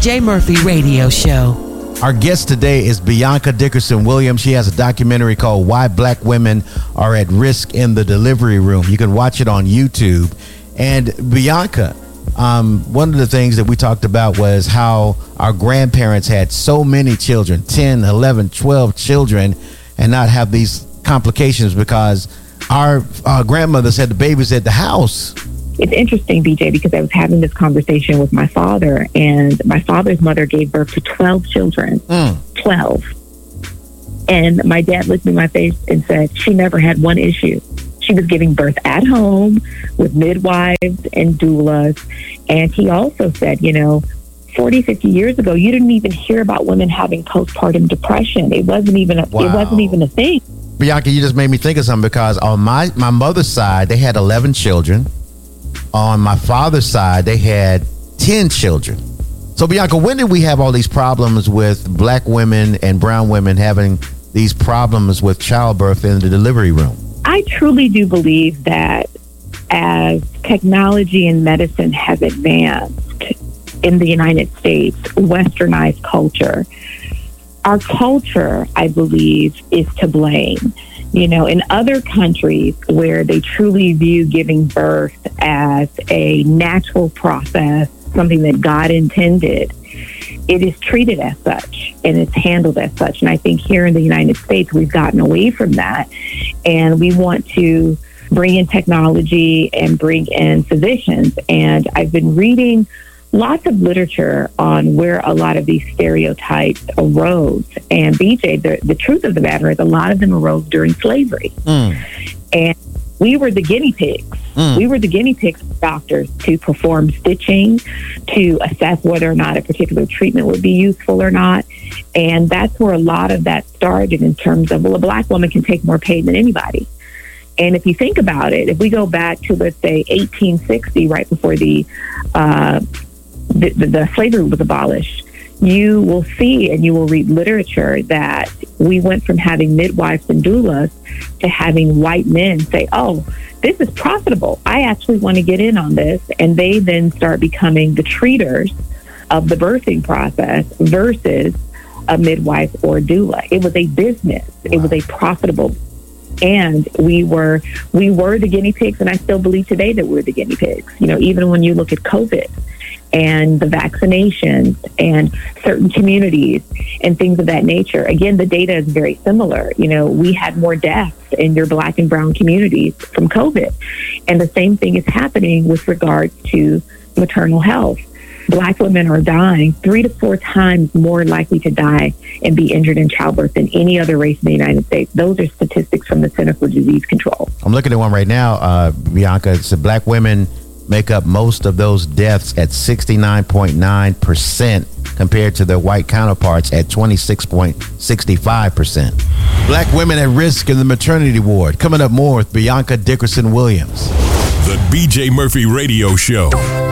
BJ Murphy Radio Show. Our guest today is Bianca Dickerson Williams. She has a documentary called Why Black Women Are at Risk in the Delivery Room. You can watch it on YouTube. And Bianca, one of the things that we talked about was how our grandparents had so many children, 10, 11, 12 children, and not have these complications because our grandmothers had the babies at the house. It's interesting, BJ, because I was having this conversation with my father, and my father's mother gave birth to 12 children. 12. And my dad looked me in my face and said, she never had one issue. She was giving birth at home with midwives and doulas. And he also said, 40, 50 years ago, you didn't even hear about women having postpartum depression. It wasn't even a thing. Bianca, you just made me think of something because on my mother's side, they had 11 children. On my father's side, they had 10 children. So, Bianca, when did we have all these problems with black women and brown women having these problems with childbirth in the delivery room? I truly do believe that as technology and medicine has advanced in the United States, westernized culture, our culture, I believe, is to blame. In other countries where they truly view giving birth as a natural process, something that God intended, it is treated as such and it's handled as such. And I think here in the United States, we've gotten away from that. And we want to bring in technology and bring in physicians. And I've been reading lots of literature on where a lot of these stereotypes arose. And BJ, the truth of the matter is a lot of them arose during slavery. And we were the guinea pigs. We were the guinea pigs for doctors to perform stitching, to assess whether or not a particular treatment would be useful or not. And that's where a lot of that started in terms of, a black woman can take more pain than anybody. And if you think about it, if we go back to, let's say, 1860, right before the slavery was abolished, you will see and you will read literature that we went from having midwives and doulas to having white men say, oh, this is profitable. I actually want to get in on this. And they then start becoming the treaters of the birthing process versus a midwife or a doula. It was a business. Wow. It was a profitable. And we were the guinea pigs. And I still believe today that we're the guinea pigs. Even when you look at COVID, and the vaccinations and certain communities and things of that nature. Again, the data is very similar. We had more deaths in your black and brown communities from COVID. And the same thing is happening with regards to maternal health. Black women are dying 3 to 4 times more likely to die and be injured in childbirth than any other race in the United States. Those are statistics from the Center for Disease Control. I'm looking at one right now, Bianca. It's the black women make up most of those deaths at 69.9% compared to their white counterparts at 26.65%. Black women at risk in the maternity ward. Coming up more with Bianca Dickerson Williams. The BJ Murphy Radio Show.